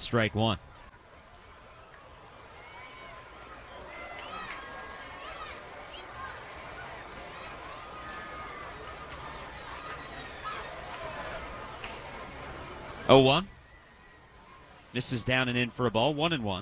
strike one. Oh, 1. Misses down and in for a ball. 1-1.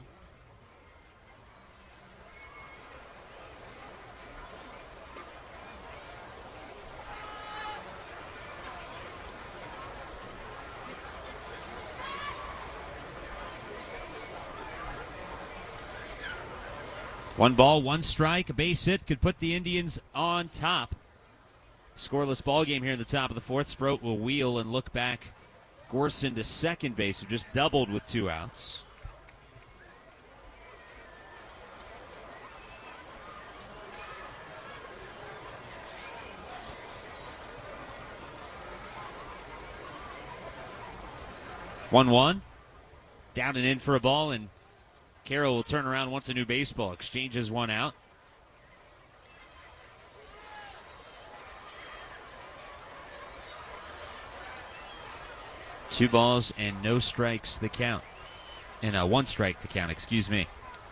One ball, one strike, a base hit could put the Indians on top. Scoreless ball game here in the top of the fourth. Sproat will wheel and look back Gorson to second base, who just doubled with 2 outs. One. Down and in for a ball, and Carroll will turn around once a new baseball. Exchanges 1 out. Two balls and no strikes the count. And 1 strike the count, excuse me.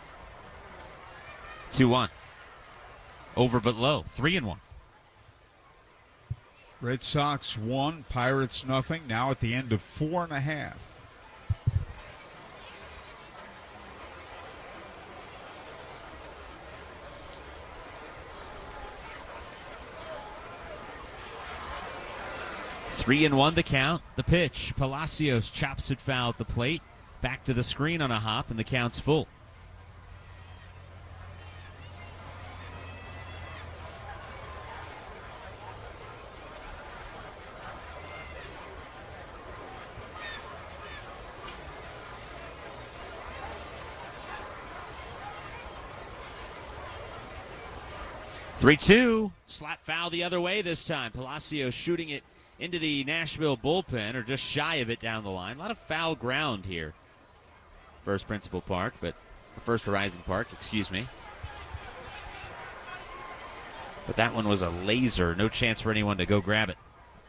2-1. Over but low. 3-1. Red Sox 1, Pirates nothing. Now at the end of 4.5. Three and 1 the count. The pitch. Palacios chops it foul at the plate. Back to the screen on a hop, and the count's full. Three-two. Slap foul the other way this time. Palacios shooting it into the Nashville bullpen, or just shy of it down the line. A lot of foul ground here. First Horizon Park, excuse me. But that one was a laser. No chance for anyone to go grab it.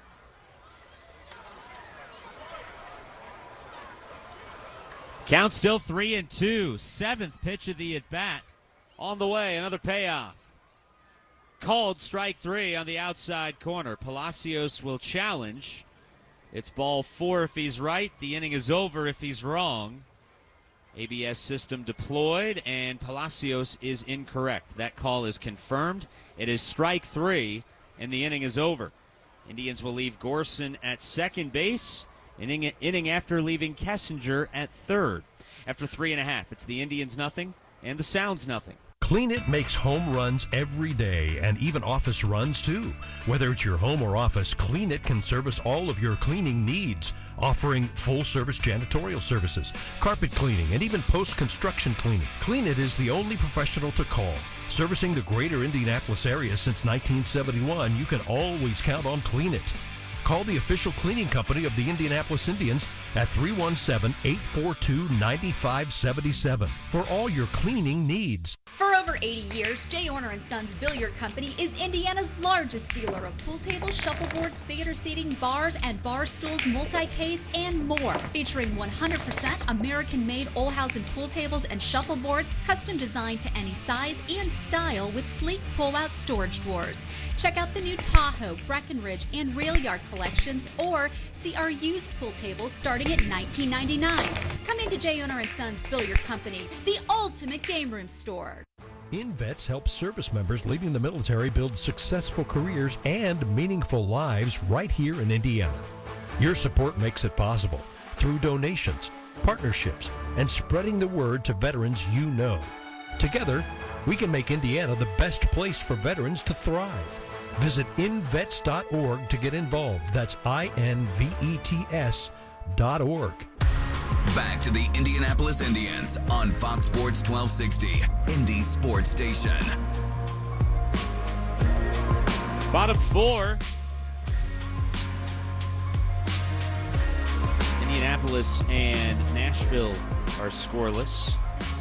Count still 3-2. 7th pitch of the at-bat. On the way, another payoff. Called strike 3 on the outside corner. Palacios will challenge. It's ball 4 if he's right. The inning is over if he's wrong. ABS system deployed, and Palacios is incorrect. That call is confirmed. It is strike 3, and the inning is over. Indians will leave Gorson at second base, inning after leaving Kessinger at third. After 3.5, it's the Indians nothing and the Sounds nothing. Clean It makes home runs every day, and even office runs too. Whether it's your home or office, Clean It can service all of your cleaning needs, offering full-service janitorial services, carpet cleaning, and even post-construction cleaning. Clean It is the only professional to call. Servicing the greater Indianapolis area since 1971, you can always count on Clean It. Call the official cleaning company of the Indianapolis Indians at 317-842-9577 for all your cleaning needs. For over 80 years, J. Orner & Sons Billiard Company is Indiana's largest dealer of pool tables, shuffleboards, theater seating, bars and bar stools, multi-cades, and more. Featuring 100% American-made Olhausen pool tables and shuffleboards, custom designed to any size and style with sleek pull-out storage drawers. Check out the new Tahoe, Breckenridge, and Rail Yard collections, or see our used pool tables starting at $19.99. Come into J. Orner & Sons Billiard Company, the ultimate game room store. InVets helps service members leaving the military build successful careers and meaningful lives right here in Indiana. Your support makes it possible through donations, partnerships, and spreading the word to veterans you know. Together, we can make Indiana the best place for veterans to thrive. Visit invets.org to get involved. That's INVETS.org. Back to the Indianapolis Indians on Fox Sports 1260, Indy Sports Station. Bottom 4. Indianapolis and Nashville are scoreless.